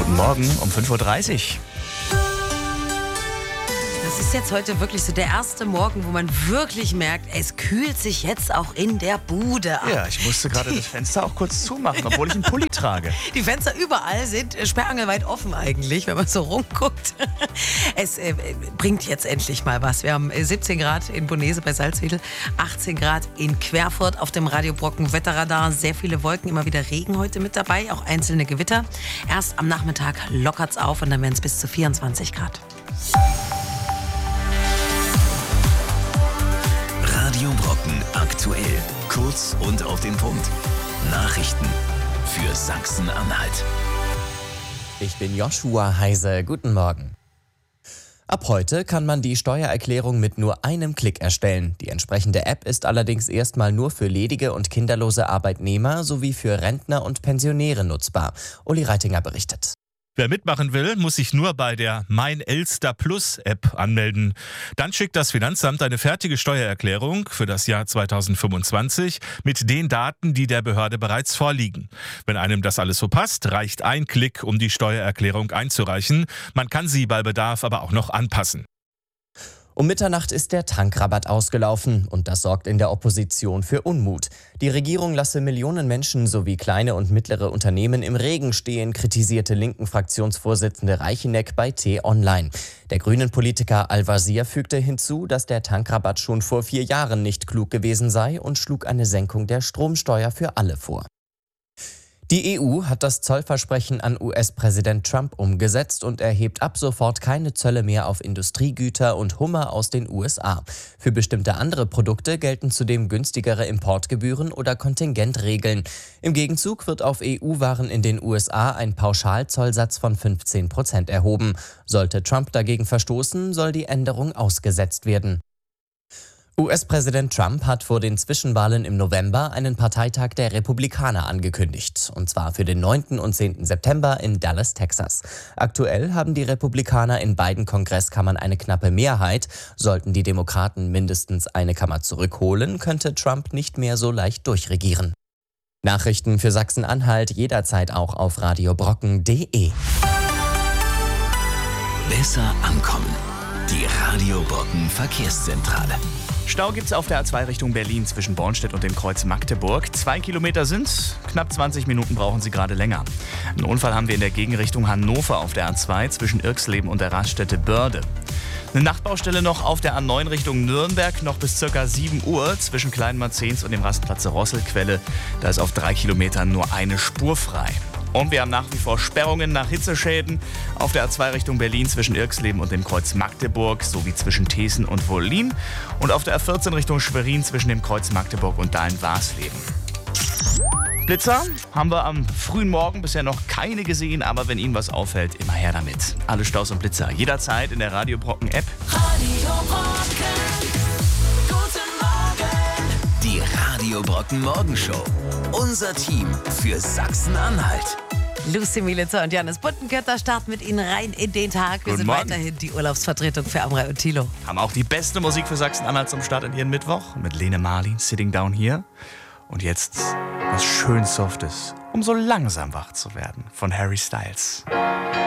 Guten Morgen um 5:30 Uhr. Das ist jetzt heute wirklich so der erste Morgen, wo man wirklich merkt, es kühlt sich jetzt auch in der Bude ab. Ja, ich musste gerade das Fenster auch kurz zumachen, obwohl ich einen Pulli trage. Die Fenster überall sind sperrangelweit offen eigentlich, wenn man so rumguckt. Es bringt jetzt endlich mal was. Wir haben 17 Grad in Bonese bei Salzwedel, 18 Grad in Querfurt auf dem Radio Brocken Wetterradar. Sehr viele Wolken, immer wieder Regen heute mit dabei, auch einzelne Gewitter. Erst am Nachmittag lockert's auf und dann werden es bis zu 24 Grad. Radio Brocken aktuell. Kurz und auf den Punkt. Nachrichten für Sachsen-Anhalt. Ich bin Joshua Heise. Guten Morgen. Ab heute kann man die Steuererklärung mit nur einem Klick erstellen. Die entsprechende App ist allerdings erstmal nur für ledige und kinderlose Arbeitnehmer sowie für Rentner und Pensionäre nutzbar. Uli Reitinger berichtet. Wer mitmachen will, muss sich nur bei der Mein Elster Plus App anmelden. Dann schickt das Finanzamt eine fertige Steuererklärung für das Jahr 2025 mit den Daten, die der Behörde bereits vorliegen. Wenn einem das alles so passt, reicht ein Klick, um die Steuererklärung einzureichen. Man kann sie bei Bedarf aber auch noch anpassen. Um Mitternacht ist der Tankrabatt ausgelaufen und das sorgt in der Opposition für Unmut. Die Regierung lasse Millionen Menschen sowie kleine und mittlere Unternehmen im Regen stehen, kritisierte linken Fraktionsvorsitzende Reicheneck bei T-Online. Der grünen Politiker Al-Wazir fügte hinzu, dass der Tankrabatt schon vor 4 Jahren nicht klug gewesen sei und schlug eine Senkung der Stromsteuer für alle vor. Die EU hat das Zollversprechen an US-Präsident Trump umgesetzt und erhebt ab sofort keine Zölle mehr auf Industriegüter und Hummer aus den USA. Für bestimmte andere Produkte gelten zudem günstigere Importgebühren oder Kontingentregeln. Im Gegenzug wird auf EU-Waren in den USA ein Pauschalzollsatz von 15% erhoben. Sollte Trump dagegen verstoßen, soll die Änderung ausgesetzt werden. US-Präsident Trump hat vor den Zwischenwahlen im November einen Parteitag der Republikaner angekündigt. Und zwar für den 9. und 10. September in Dallas, Texas. Aktuell haben die Republikaner in beiden Kongresskammern eine knappe Mehrheit. Sollten die Demokraten mindestens eine Kammer zurückholen, könnte Trump nicht mehr so leicht durchregieren. Nachrichten für Sachsen-Anhalt jederzeit auch auf radiobrocken.de. Besser ankommen. Die Radio Brocken Verkehrszentrale. Stau gibt's auf der A2 Richtung Berlin zwischen Bornstedt und dem Kreuz Magdeburg. 2 Kilometer sind's, knapp 20 Minuten brauchen Sie gerade länger. Einen Unfall haben wir in der Gegenrichtung Hannover auf der A2 zwischen Irxleben und der Raststätte Börde. Eine Nachtbaustelle noch auf der A9 Richtung Nürnberg, noch bis ca. 7 Uhr zwischen Kleinmarzens und dem Rastplatz Rosselquelle. Da ist auf 3 Kilometern nur eine Spur frei. Und wir haben nach wie vor Sperrungen nach Hitzeschäden auf der A2 Richtung Berlin zwischen Irxleben und dem Kreuz Magdeburg sowie zwischen Thesen und Wollin und auf der A14 Richtung Schwerin zwischen dem Kreuz Magdeburg und Dahlen-Warsleben. Blitzer haben wir am frühen Morgen bisher noch keine gesehen, aber wenn Ihnen was auffällt, immer her damit. Alle Staus und Blitzer jederzeit in der Radio Brocken App. Radio Brocken. Guten Morgen. Die Radio Brocken Morgenshow. Unser Team für Sachsen-Anhalt. Lucy Mielitzer und Janis Buttenkötter starten mit Ihnen rein in den Tag. Wir Guten sind Morgen. weiterhin die Urlaubsvertretung für Amrei und Thilo. Haben auch die beste Musik für Sachsen-Anhalt zum Start in jeden Mittwoch mit Lene Marlin, Sitting Down Here. Und jetzt was schön Softes, um so langsam wach zu werden, von Harry Styles.